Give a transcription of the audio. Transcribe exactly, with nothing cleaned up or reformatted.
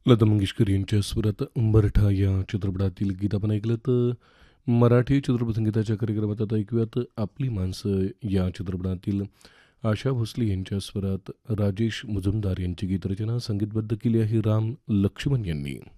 लता मंगेशकर यांच्या स्वरात उंबरठा या चित्रपटातील गीत आपण ऐकलं. तर मराठी चित्रपट संगीताच्या कार्यक्रमात आता ऐकूयात आपली माणसं या चित्रपटातील आशा भोसले यांच्या स्वरात राजेश मुजुमदार यांची गीतरचना संगीतबद्ध केली आहे राम लक्ष्मण यांनी.